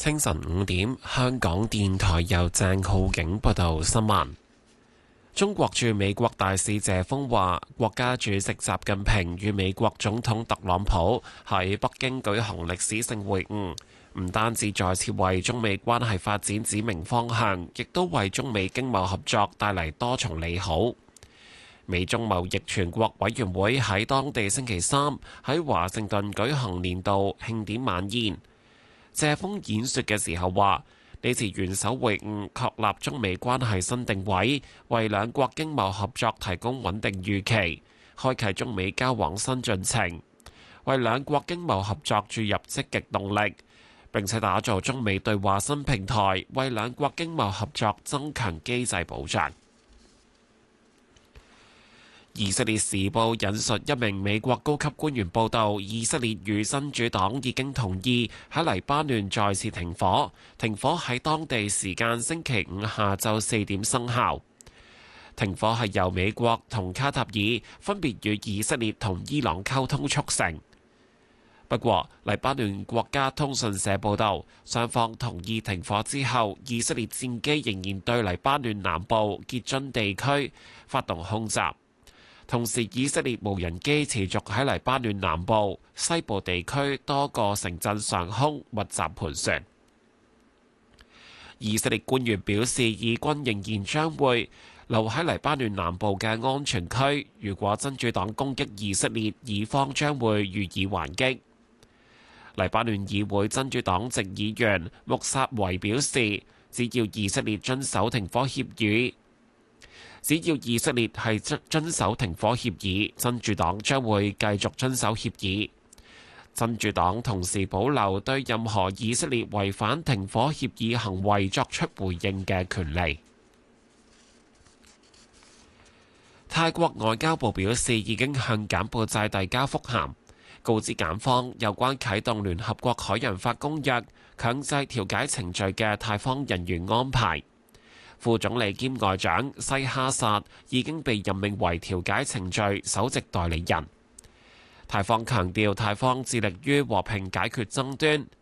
清晨5點，香港電台由鄭浩景報道新聞。中國駐美國大使謝鋒話，國家主席習近平與美國總統特朗普喺北京舉行歷史性會晤，唔單止再次為中美關係發展指明方向，亦都為中美經貿合作帶嚟多重利好。美中貿易全國委員會喺當地星期三喺華盛頓舉行年度慶典晚宴。謝鋒演說嘅時候話：呢次元首會晤確立中美關係新定位，為兩國經貿合作提供穩定預期，開啟中美交往新進程，為兩國經貿合作注入積極動力，並且打造中美對話新平台，為兩國經貿合作增強機制保障。以色列時報引述一名美國高級官員報道，以色列與真主黨已經同意喺黎巴嫩再次停火，停火喺當地時間星期五下晝4點生效。停火係由美國同卡塔爾分別與以色列同伊朗溝通促成。不過，黎巴嫩國家通訊社報道，雙方同意停火之後，以色列戰機仍然對黎巴嫩南部傑津地區發動空襲。同時，以色列無人機持續喺黎巴嫩南部、西部地區多個城鎮上空密集盤旋。以色列官員表示，以軍仍然將會留喺黎巴嫩南部嘅安全區。如果真主黨攻擊以色列，以方將會予以還擊。黎巴嫩議會真主黨籍議員穆薩維表示，只要以色列遵守停火協議，遵守停火協議，真主黨將會繼續遵守協議。真主黨同時保留對任何以色列違反停火協議行為作出回應嘅權利。泰國外交部表示，已經向柬埔寨遞交覆函，告知柬方有關啟動聯合國海洋法公約強制調解程序嘅泰方人員安排。副總理兼外長西哈薩已經被任命為調解程序首席代理人。泰方強調，泰方致力於和平解決爭端，